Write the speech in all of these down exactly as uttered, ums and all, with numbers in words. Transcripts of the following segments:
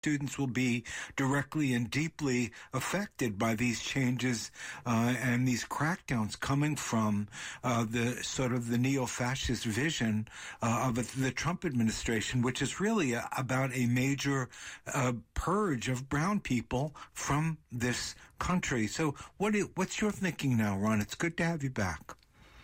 students will be directly and deeply affected by these changes uh, and these crackdowns coming from uh, the sort of the neo-fascist vision uh, of the Trump administration, which is really a, about a major uh, purge of brown people from this country. So what is, what's your thinking now, Ron? It's good to have you back.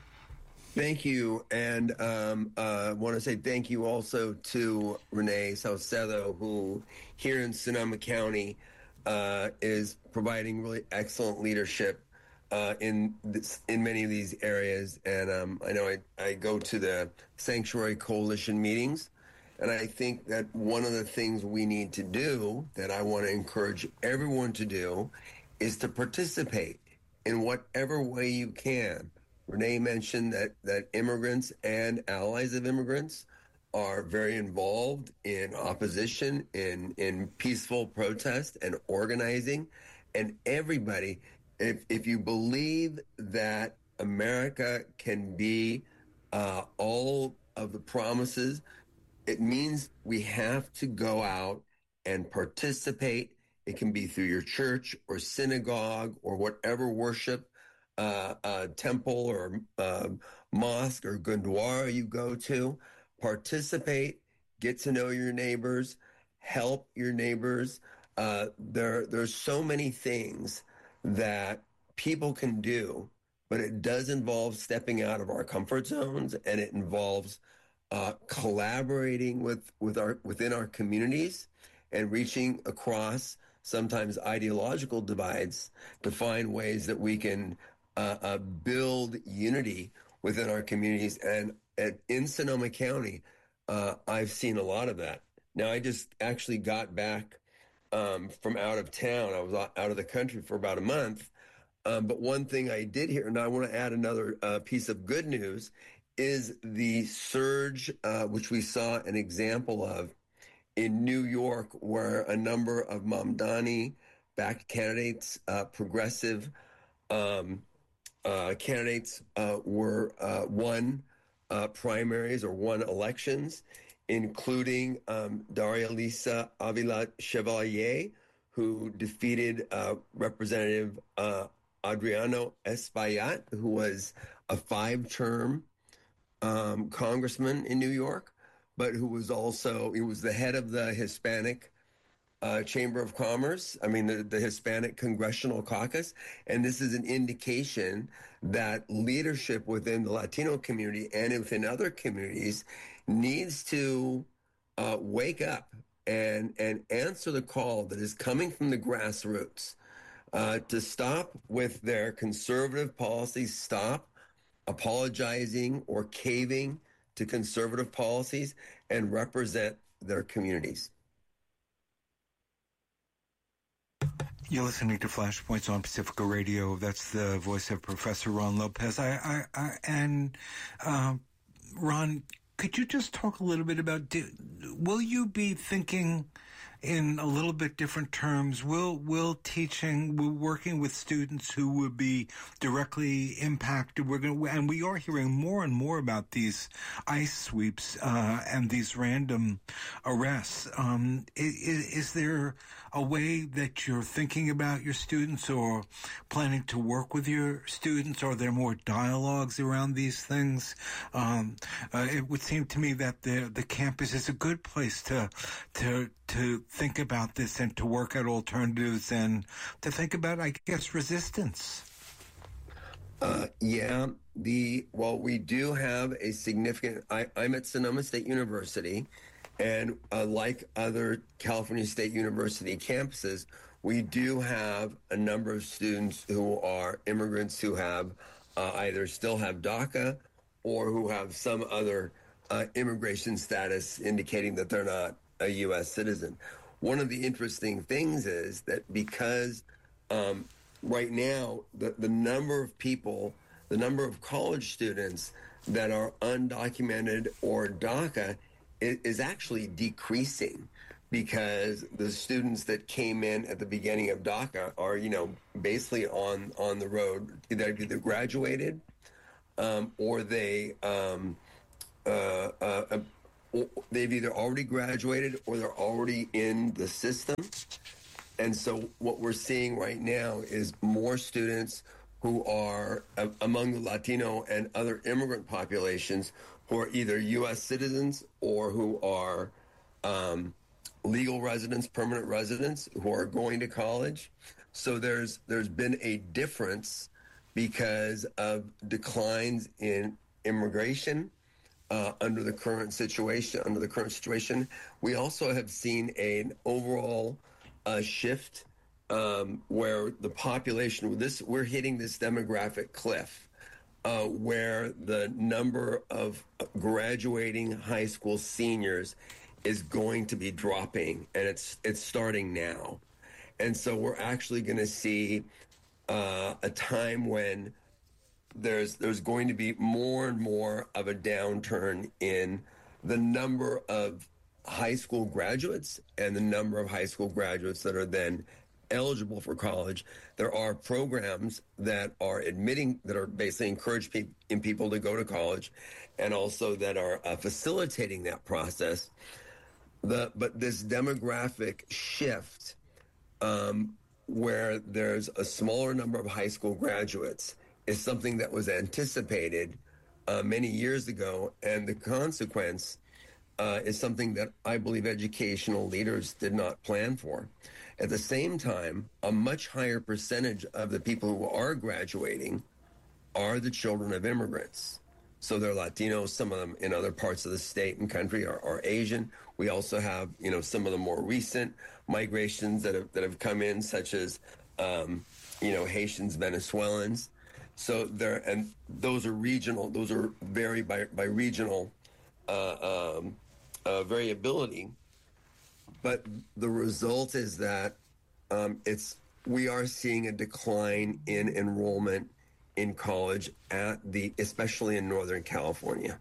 Thank you, and um, uh, want to say thank you also to Renee Salcedo, who here in Sonoma County uh, is providing really excellent leadership uh, in this, in many of these areas. And um, I know I, I go to the Sanctuary Coalition meetings, and I think that one of the things we need to do, that I want to encourage everyone to do, is to participate in whatever way you can. Renee mentioned that, that immigrants and allies of immigrants are very involved in opposition, in, in peaceful protest and organizing. And everybody, if, if you believe that America can be uh, all of the promises, it means we have to go out and participate. It can be through your church or synagogue or whatever worship Uh, uh, temple or uh, mosque or gurdwara you go to. Participate, get to know your neighbors, help your neighbors. Uh, there, there's so many things that people can do, but it does involve stepping out of our comfort zones, and it involves uh, collaborating with, with our within our communities and reaching across sometimes ideological divides to find ways that we can Uh, uh, build unity within our communities. And, and in Sonoma County, uh, I've seen a lot of that. Now, I just actually got back um, from out of town. I was out of the country for about a month. Um, but one thing I did hear, and I want to add another uh, piece of good news, is the surge, uh, which we saw an example of in New York, where a number of Mamdani-backed candidates, uh, progressive um Uh, candidates uh, were uh, won uh, primaries or won elections, including um, Daria Lisa Avila Chevalier, who defeated uh, Representative uh, Adriano Espaillat, who was a five-term um, congressman in New York, but who was also, he was the head of the Hispanic Uh, Chamber of Commerce, I mean, the, the Hispanic Congressional Caucus. And this is an indication that leadership within the Latino community and within other communities needs to uh, wake up and, and answer the call that is coming from the grassroots uh, to stop with their conservative policies, stop apologizing or caving to conservative policies, and represent their communities. You're listening to Flashpoints on Pacifica Radio. That's the voice of Professor Ron Lopez. I, I, I and uh, Ron, could you just talk a little bit about? Do, will you be thinking in a little bit different terms? Will will teaching, will working with students who would be directly impacted? We're going, and we are hearing more and more about these ICE sweeps uh, and these random arrests. Um, is, is there a way that you're thinking about your students or planning to work with your students? Are there more dialogues around these things? Um, uh, it would seem to me that the the campus is a good place to to to think about this and to work out alternatives and to think about, I guess, resistance. Uh, yeah, the well, we do have a significant. I, I'm at Sonoma State University, and uh, like other California State University campuses, we do have a number of students who are immigrants who have uh, either still have DACA or who have some other uh, immigration status indicating that they're not a U S citizen. One of the interesting things is that because um, right now the, the number of people, the number of college students that are undocumented or DACA is, is actually decreasing, because the students that came in at the beginning of DACA are, you know, basically on, on the road. They've either graduated um, or they um, uh, uh, they've either already graduated or they're already in the system. And so what we're seeing right now is more students who are uh, among the Latino and other immigrant populations who are either U S citizens or who are um, legal residents, permanent residents who are going to college. So there's there's been a difference because of declines in immigration uh, under the current situation. Under the current situation, we also have seen an overall uh, shift um, where the population. This we're hitting this demographic cliff, uh, where the number of graduating high school seniors is going to be dropping, and it's it's starting now. And so we're actually going to see uh, a time when there's there's going to be more and more of a downturn in the number of high school graduates and the number of high school graduates that are then eligible for college. There are programs that are admitting, that are basically encouraging pe- people to go to college, and also that are uh, facilitating that process. The but this demographic shift, um, where there's a smaller number of high school graduates, is something that was anticipated uh, many years ago, and the consequence uh, is something that I believe educational leaders did not plan for. At the same time, a much higher percentage of the people who are graduating are the children of immigrants. So they're Latinos, some of them in other parts of the state and country are, are Asian. We also have, you know, some of the more recent migrations that have that have come in, such as, um, you know, Haitians, Venezuelans. So there, and those are regional. Those are vary by by regional uh, um, uh, variability. But the result is that um, it's we are seeing a decline in enrollment in college at the, especially in Northern California.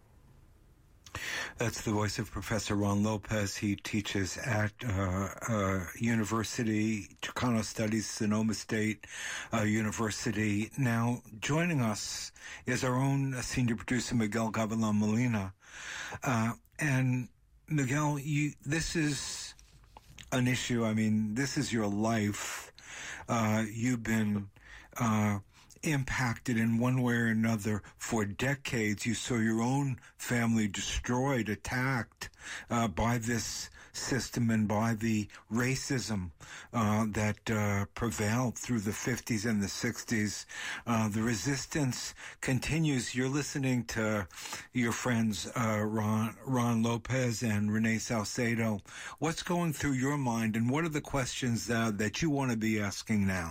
That's the voice of Professor Ron Lopez. He teaches at uh, uh, University, Chicano Studies, Sonoma State uh, University. Now, joining us is our own senior producer, Miguel Gavilan Molina. Uh, and Miguel, you, this is an issue. I mean, this is your life. Uh, you've been uh, impacted in one way or another for decades. You saw your own family destroyed, attacked uh, by this system and by the racism uh, that uh, prevailed through the fifties and the sixties. Uh, the resistance continues. You're listening to your friends uh, Ron, Ron Lopez and Renee Salcedo. What's going through your mind, and what are the questions uh, that you want to be asking now?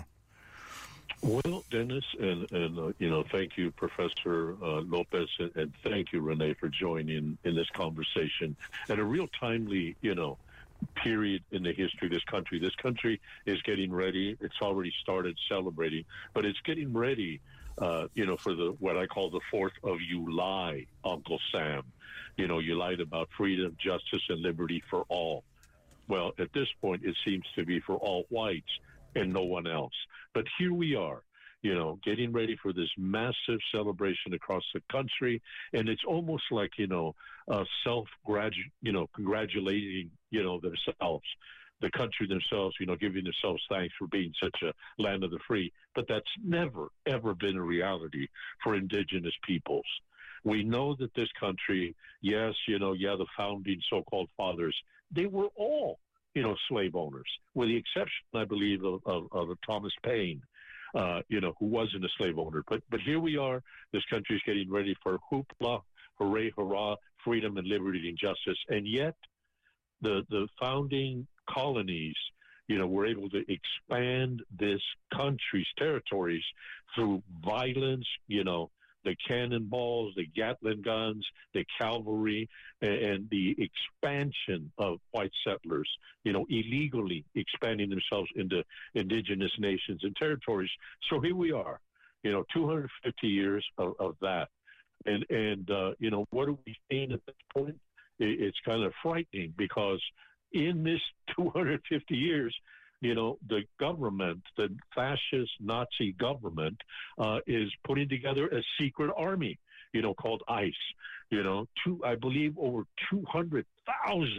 Well, Dennis, and, and uh, you know, thank you, Professor uh, Lopez, and, and thank you, Renee, for joining in this conversation at a real timely, you know, period in the history of this country. This country is getting ready. It's already started celebrating, but it's getting ready, uh, you know, for the what I call the fourth of July, Uncle Sam. You know, you lied about freedom, justice, and liberty for all. Well, at this point, it seems to be for all whites and no one else. But here we are, you know, getting ready for this massive celebration across the country. And it's almost like, you know, uh, self-gradu- you know, congratulating, you know, themselves, the country themselves, you know, giving themselves thanks for being such a land of the free. But that's never, ever been a reality for indigenous peoples. We know that this country, yes, you know, yeah, the founding so-called fathers, they were all, you know, slave owners, with the exception, I believe, of, of, of Thomas Paine, uh, you know, who wasn't a slave owner. But but here we are. This country is getting ready for hoopla, hooray, hurrah, freedom and liberty and justice. And yet the, the founding colonies, you know, were able to expand this country's territories through violence, you know, the cannonballs, the Gatling guns, the cavalry, and, and the expansion of white settlers, you know, illegally expanding themselves into indigenous nations and territories. So here we are, you know, two hundred fifty years of, of that. And, and uh, you know, what are we seeing at this point? It, it's kind of frightening, because in this two hundred fifty years, you know, the government, the fascist Nazi government, uh, is putting together a secret army, you know, called ICE. You know, two, I believe over two hundred thousand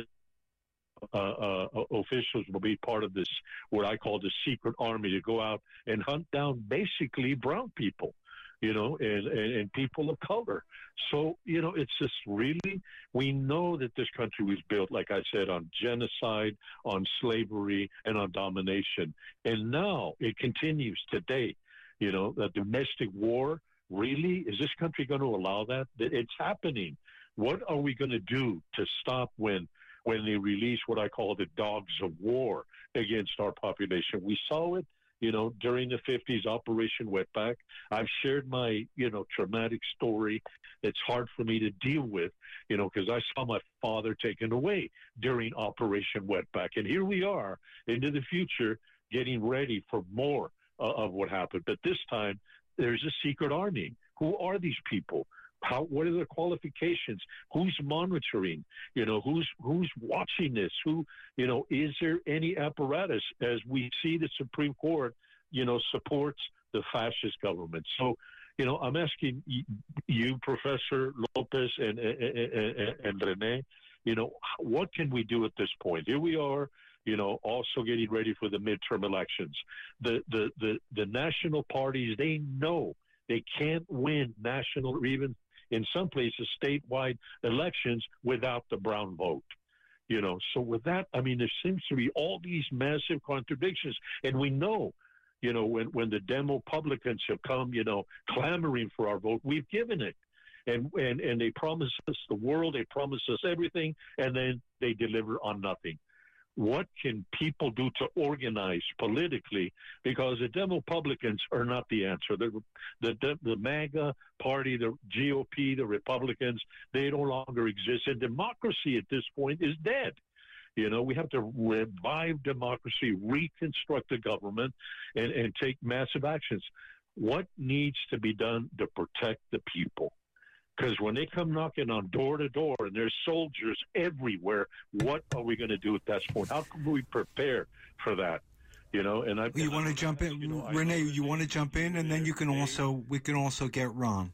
uh, uh, officials will be part of this, what I call the secret army, to go out and hunt down basically brown people, you know, and, and, and people of color. So, you know, it's just really, we know that this country was built, like I said, on genocide, on slavery, and on domination. And now it continues today. You know, the domestic war, really? Is this country going to allow that? It's happening. What are we going to do to stop when when they release what I call the dogs of war against our population? We saw it, you know, during the fifties, Operation Wetback. I've shared my, you know, traumatic story. It's hard for me to deal with, you know, because I saw my father taken away during Operation Wetback. And here we are into the future getting ready for more uh, of what happened. But this time, there's a secret army. Who are these people? How? What are their qualifications? Who's monitoring? You know, who's who's watching this? Who? You know, is there any apparatus? As we see, the Supreme Court, you know, supports the fascist government. So, you know, I'm asking you, Professor Lopez and and, and, and Rene, you know, what can we do at this point? Here we are, you know, also getting ready for the midterm elections. The the the, the national parties, they know they can't win national or even in some places statewide elections without the brown vote. You know, so with that, I mean, there seems to be all these massive contradictions. And we know, you know, when, when the Demo Republicans have come, you know, clamoring for our vote, we've given it. And, and, and they promise us the world, they promise us everything, and then they deliver on nothing. What can people do to organize politically? Because the Demo Republicans are not the answer. The, the, the, the MAGA party, the G O P, the Republicans, they no longer exist. And democracy at this point is dead. You know, we have to revive democracy, reconstruct the government, and, and take massive actions. What needs to be done to protect the people? Because when they come knocking on door to door and there's soldiers everywhere, what are we going to do at that point? How can we prepare for that? You know, and I. You want to jump in, you know, Renee? You want to jump in, and then you can also we can also get Ron.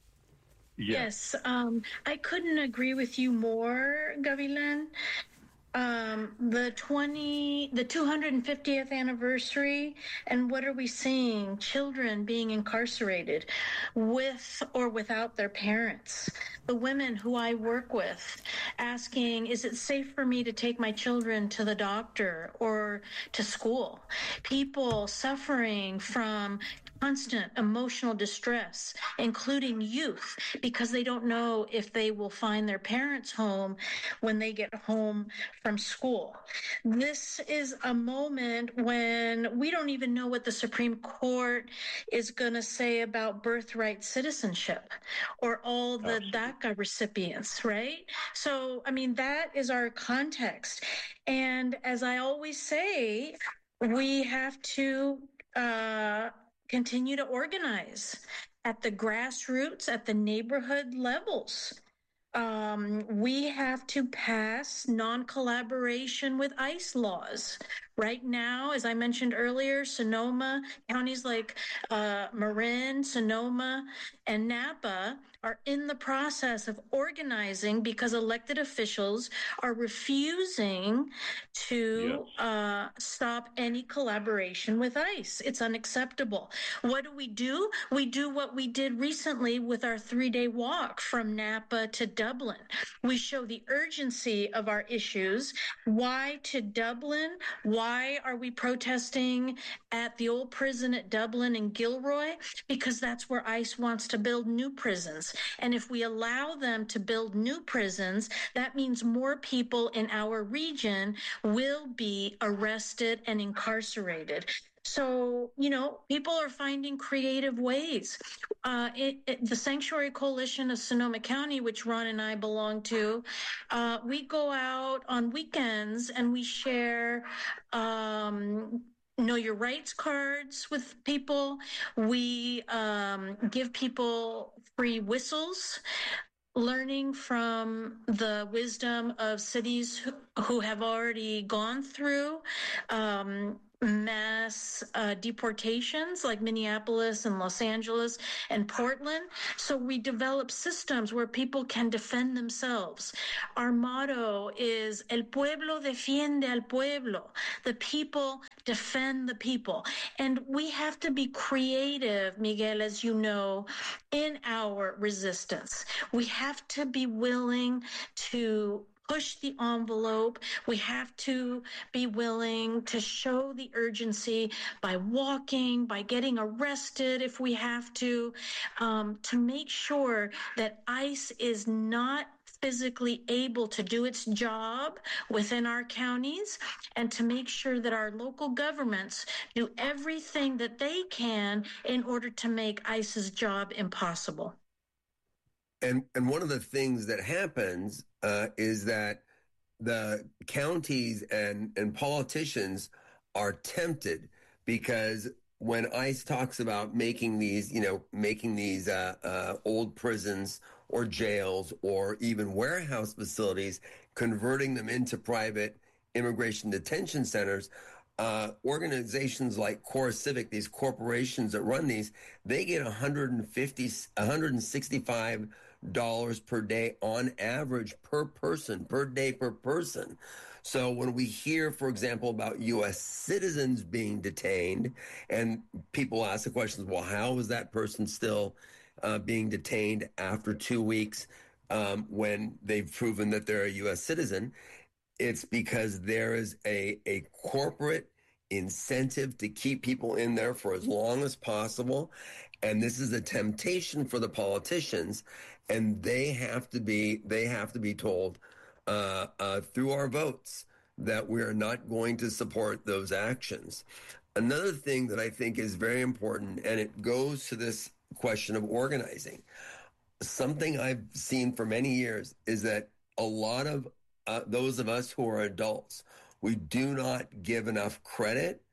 Yeah. Yes, um, I couldn't agree with you more, Gavilan. Um, the twenty, the two hundred fiftieth anniversary, and what are we seeing? Children being incarcerated with or without their parents. The women who I work with asking, is it safe for me to take my children to the doctor or to school? People suffering from constant emotional distress, including youth, because they don't know if they will find their parents home when they get home from school. This is a moment when we don't even know what the Supreme Court is going to say about birthright citizenship or all the Absolutely. DACA recipients, right? So, I mean, that is our context. And as I always say, we have to uh, continue to organize at the grassroots, at the neighborhood levels. Um, we have to pass non-collaboration with ICE laws. Right now, as I mentioned earlier, Sonoma, counties like uh, Marin, Sonoma, and Napa are in the process of organizing because elected officials are refusing to yes. uh, stop any collaboration with ICE. It's unacceptable. What do we do? We do what we did recently with our three-day walk from Napa to Dublin. We show the urgency of our issues. Why to Dublin? Why are we protesting at the old prison at Dublin and Gilroy? Because that's where ICE wants to build new prisons. And if we allow them to build new prisons, that means more people in our region will be arrested and incarcerated. So, you know, people are finding creative ways. Uh, it, it, the Sanctuary Coalition of Sonoma County, which Ron and I belong to, uh, we go out on weekends and we share um, Know Your Rights cards with people. We um, give people free whistles, learning from the wisdom of cities who have already gone through um, mass uh, deportations like Minneapolis and Los Angeles and Portland. So we develop systems where people can defend themselves. Our motto is El pueblo defiende al pueblo. The people defend the people. And we have to be creative, Miguel, as you know, in our resistance. We have to be willing to push the envelope. We have to be willing to show the urgency by walking, by getting arrested if we have to, um, to make sure that ICE is not physically able to do its job within our counties, and to make sure that our local governments do everything that they can in order to make ICE's job impossible. And and one of the things that happens uh, is that the counties and, and politicians are tempted, because when ICE talks about making these, you know, making these uh, uh, old prisons or jails or even warehouse facilities, converting them into private immigration detention centers, uh, organizations like CoreCivic, these corporations that run these, they get one hundred fifty, one hundred sixty-five dollars per day on average per person, per day per person. So when we hear, for example, about U S citizens being detained, and people ask the questions, well, how is that person still uh, being detained after two weeks um, when they've proven that they're a U S citizen? It's because there is a, a corporate incentive to keep people in there for as long as possible. And this is a temptation for the politicians, and they have to be they have to be told uh, uh, through our votes that we are not going to support those actions. Another thing that I think is very important, and it goes to this question of organizing. Something I've seen for many years is that a lot of uh, those of us who are adults, we do not give enough credit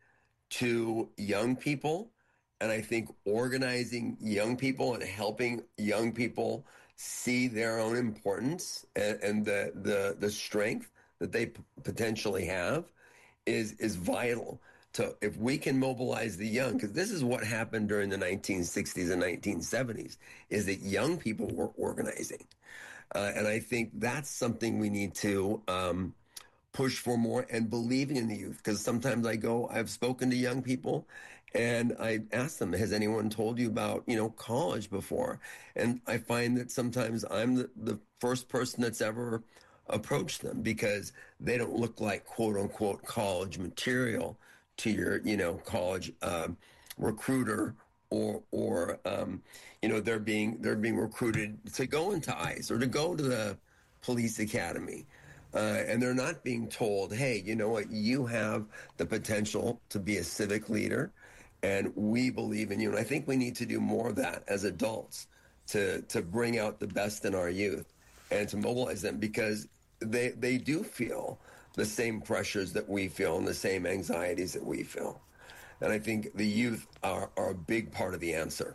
to young people. And I think organizing young people and helping young people see their own importance and, and the, the the strength that they p- potentially have is is vital. To if we can mobilize the young, because this is what happened during the nineteen sixties and nineteen seventies, is that young people were organizing, uh, and I think that's something we need to um, push for more, and believing in the youth. Because sometimes I go, I've spoken to young people, and I ask them, has anyone told you about, you know, college before? And I find that sometimes I'm the, the first person that's ever approached them, because they don't look like quote unquote college material to your, you know, college um, recruiter, or, or um, you know, they're being, they're being recruited to go into ICE or to go to the police academy. Uh, and they're not being told, hey, you know what, you have the potential to be a civic leader, and we believe in you. And I think we need to do more of that as adults, to to bring out the best in our youth and to mobilize them, because they they do feel the same pressures that we feel and the same anxieties that we feel. And I think the youth are, are a big part of the answer.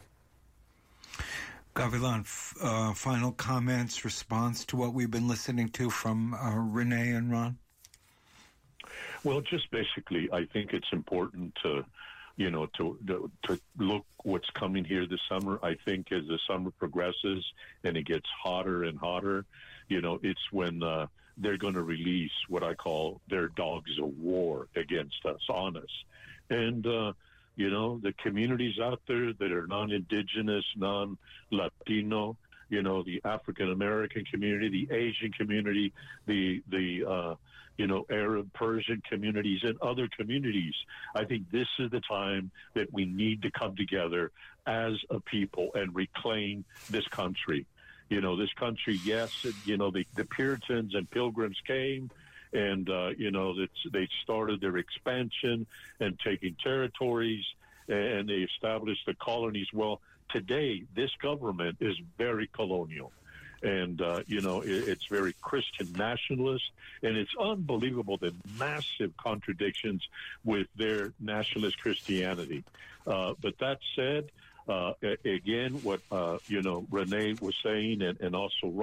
Gavilan, uh, final comments, response to what we've been listening to from uh, Renee and Ron? Well, just basically, I think it's important to, you know, to, to to look what's coming here this summer. I think as the summer progresses and it gets hotter and hotter, you know, it's when uh, they're going to release what I call their dogs of war against us, on us. And, uh, you know, the communities out there that are non-Indigenous, non-Latino, you know, the African-American community, the Asian community, the, the uh, you know, Arab, Persian communities, and other communities. I think this is the time that we need to come together as a people and reclaim this country. You know, this country, yes, it, you know, the, the Puritans and Pilgrims came, and, uh, you know, it's, they started their expansion and taking territories, and they established the colonies. Well, today, this government is very colonial. And, uh, you know, it, it's very Christian nationalist, and it's unbelievable the massive contradictions with their nationalist Christianity. Uh, but that said, uh, again, what, uh, you know, Renee was saying, and, and also Ron,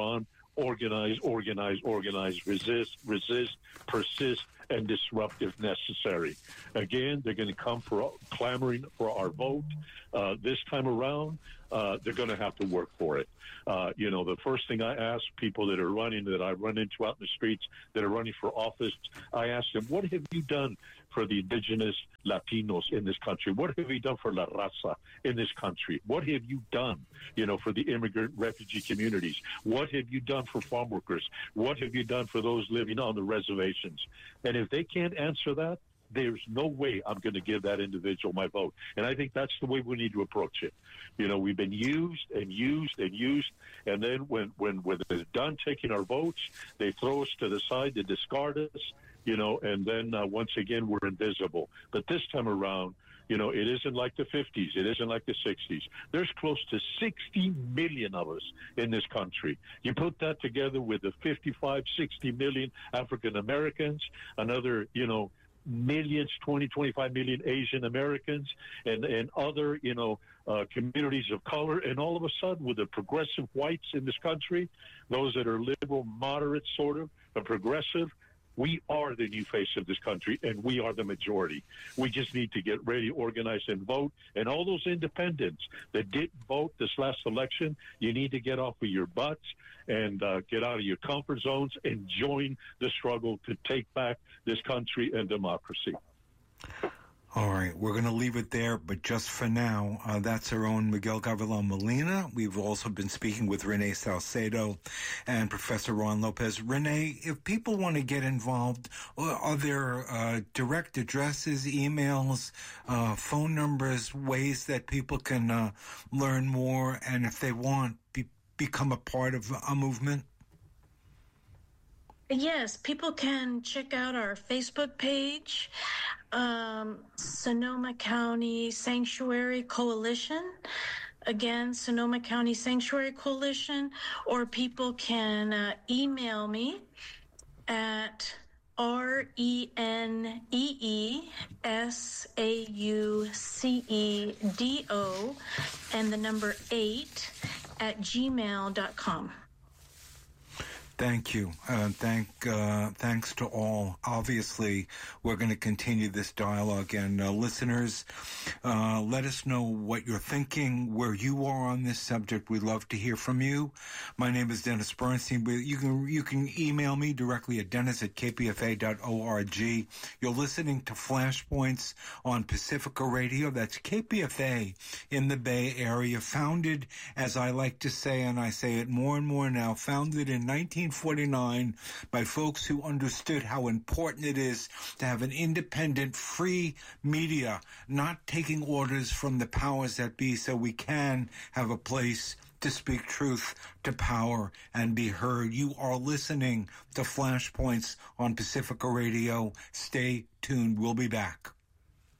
organize, organize, organize, resist, resist, persist, and disrupt if necessary. Again, they're going to come for clamoring for our vote. Uh, this time around, uh, they're going to have to work for it. Uh, you know, the first thing I ask people that are running, that I run into out in the streets, that are running for office, I ask them, what have you done for the indigenous Latinos in this country? What have you done for La Raza in this country? What have you done, you know, for the immigrant refugee communities? What have you done for farm workers? What have you done for those living on the reservations? And if they can't answer that, there's no way I'm going to give that individual my vote. And I think that's the way we need to approach it. You know, we've been used and used and used, and then when, when, when they're done taking our votes, they throw us to the side, they discard us, you know, and then uh, once again, we're invisible. But this time around, you know, it isn't like the fifties. It isn't like the sixties. There's close to sixty million of us in this country. You put that together with the fifty-five, sixty million African Americans, another, you know, millions, twenty, twenty-five million Asian Americans, and, and other, you know, uh, communities of color. And all of a sudden, with the progressive whites in this country, those that are liberal, moderate, sort of, but progressive, we are the new face of this country, and we are the majority. We just need to get ready, organize, and vote. And all those independents that didn't vote this last election, you need to get off of your butts and uh, get out of your comfort zones and join the struggle to take back this country and democracy. All right, we're going to leave it there, but just for now, uh, that's our own Miguel Gavilan Molina. We've also been speaking with Renee Salcedo and Professor Ron Lopez. Renee, if people want to get involved, are there uh, direct addresses, emails, uh, phone numbers, ways that people can uh, learn more, and if they want, be, become a part of a movement? Yes, people can check out our Facebook page, um, Sonoma County Sanctuary Coalition. Again, Sonoma County Sanctuary Coalition, or people can uh, email me at R E N E E S A U C E D O and the number eight at gmail dot com. Thank you. Uh, thank, uh, thanks to all. Obviously, we're going to continue this dialogue. And uh, listeners, uh, let us know what you're thinking, where you are on this subject. We'd love to hear from you. My name is Dennis Bernstein. You can you can email me directly at dennis at k p f a dot org. You're listening to Flashpoints on Pacifica Radio. That's K P F A in the Bay Area, founded, as I like to say, and I say it more and more now, founded in nineteen forty-nine by folks who understood how important it is to have an independent, free media, not taking orders from the powers that be, so we can have a place to speak truth to power and be heard. You are listening to Flashpoints on Pacifica Radio. Stay tuned. We'll be back.